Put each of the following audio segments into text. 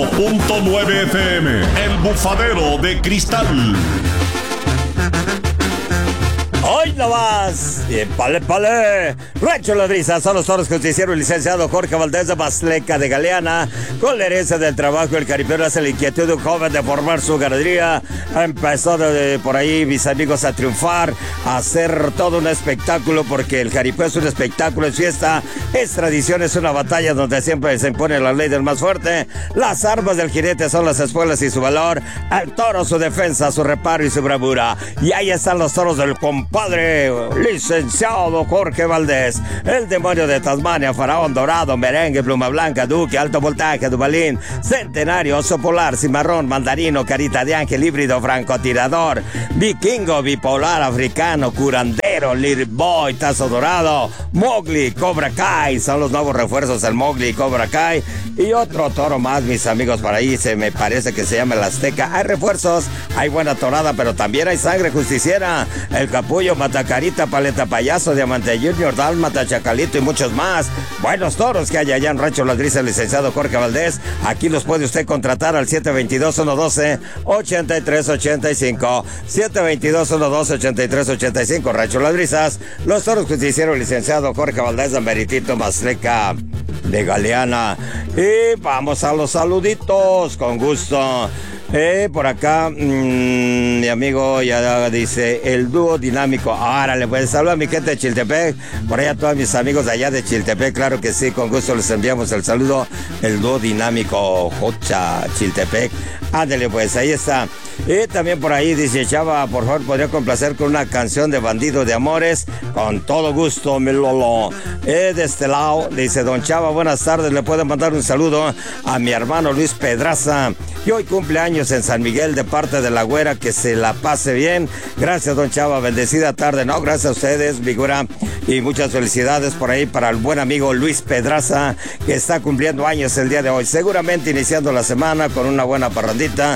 .9 FM, El Bufadero de Cristal. ¡Hoy no más! ¡Y pale! Rancho La Brisa, son los toros justiciero el licenciado Jorge Valdés de Masleca de Galeana. Con la herencia del trabajo, el caripero hace la inquietud de un joven de formar su ganadería. Empezó por ahí, mis amigos, a triunfar, a hacer todo un espectáculo, porque el jaripeo es un espectáculo, es fiesta, es tradición, es una batalla donde siempre se impone la ley del más fuerte. Las armas del jinete son las espuelas y su valor. El toro, su defensa, su reparo y su bravura. Y ahí están los toros del compadre licenciado Jorge Valdés, el demonio de Tasmania, faraón dorado, merengue, pluma blanca, duque, alto voltaje, dubalín, centenario, oso polar, cimarrón, mandarino, carita de ángel, híbrido, francotirador, vikingo, bipolar, africano, curandero, little boy, tazo dorado, Mowgli, Cobra Kai, son los nuevos refuerzos del Mowgli y Cobra Kai. Y otro toro más, mis amigos, por ahí me parece que se llama el Azteca. Hay refuerzos, hay buena torada, pero también hay sangre justiciera. El Capullo, Matacarita, Paleta Payaso, Diamante Junior, Dálmata, Chacalito y muchos más. Buenos toros que hay allá en Rancho Las Brisas, licenciado Jorge Valdés. Aquí los puede usted contratar al 722-112-8385. 722-112-8385, Rancho Las Brisas. Los toros justicieros, licenciado Jorge Valdés de Meritito Masleca de Galeana. Y vamos a los saluditos, con gusto. Por acá, mi amigo ya dice, el dúo dinámico. Árale, pues saludos a mi gente de Chiltepec, por allá todos mis amigos de allá de Chiltepec, claro que sí, con gusto les enviamos el saludo, el dúo dinámico Jocha Chiltepec. Ándale, pues ahí está. Y también por ahí dice Chava, por favor, podría complacer con una canción de Bandido de Amores, con todo gusto, mi Lolo. De este lado, dice Don Chava, buenas tardes, le puedo mandar un saludo a mi hermano Luis Pedraza, y hoy cumpleaños en San Miguel de parte de la güera, que se la pase bien. Gracias, Don Chava, bendecida tarde, no, gracias a ustedes, mi güera, y muchas felicidades por ahí para el buen amigo Luis Pedraza, que está cumpliendo años el día de hoy, seguramente iniciando la semana con una buena parrandita,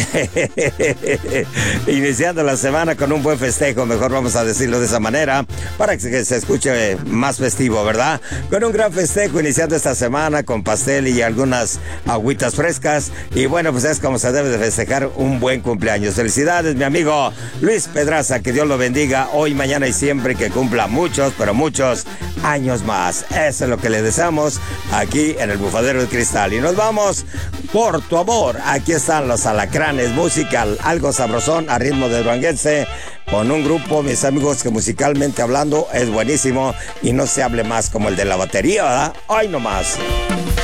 iniciando la semana con un buen festejo, mejor vamos a decirlo de esa manera, para que se escuche más festivo, ¿verdad? Con un gran festejo iniciando esta semana con pastel y algunas agüitas frescas, y bueno, pues es como se debe de festejar un buen cumpleaños. Felicidades, mi amigo Luis Pedraza, que Dios lo bendiga hoy, mañana y siempre, que cumpla muchos, pero muchos años más. Eso es lo que le deseamos aquí en el Bufadero de Cristal. Y nos vamos por tu amor. Aquí están los Alacranes, musical, algo sabrosón a ritmo de duranguense, con un grupo, mis amigos, que musicalmente hablando es buenísimo y no se hable más como el de la batería, ¿verdad? ¡Ay, no más!